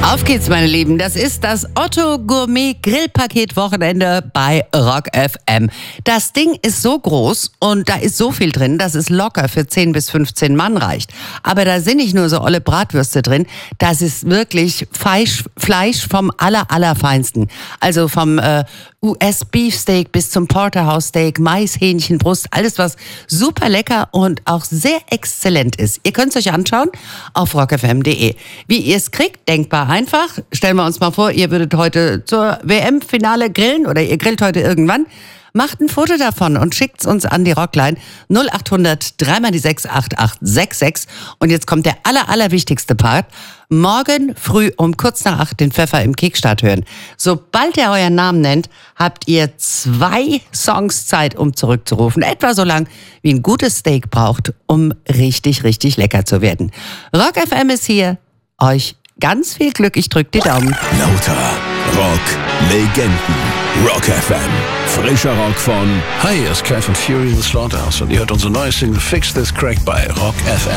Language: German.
Auf geht's, meine Lieben. Das ist das Otto Gourmet Grillpaket Wochenende bei Rock FM. Das Ding ist so groß und da ist so viel drin, dass es locker für 10 bis 15 Mann reicht. Aber da sind nicht nur so olle Bratwürste drin, das ist wirklich Fleisch vom allerfeinsten. Also vom US-Beefsteak bis zum Porterhouse-Steak, Mais, Hähnchen, Brust, alles was super lecker und auch sehr exzellent ist. Ihr könnt es euch anschauen auf rockfm.de. Wie ihr es kriegt, denkbar einfach. Stellen wir uns mal vor, ihr würdet heute zur WM-Finale grillen oder ihr grillt heute irgendwann. Macht ein Foto davon und schickt es uns an die Rockline 0800 3x6 8866. Und jetzt kommt der allerwichtigste Part. Morgen früh um kurz nach 8 den Pfeffer im Kickstart hören. Sobald ihr euren Namen nennt, habt ihr 2 Songs Zeit, um zurückzurufen. Etwa so lang, wie ein gutes Steak braucht, um richtig lecker zu werden. Rock FM ist hier. Euch ganz viel Glück. Ich drück die Daumen. Lauter Rock Legenden. Rock FM. Frischer Rock von... Hi, hier ist Kai von Fury in the Slaughterhouse und ihr hört unsere neue Single Fix This Crack bei Rock FM.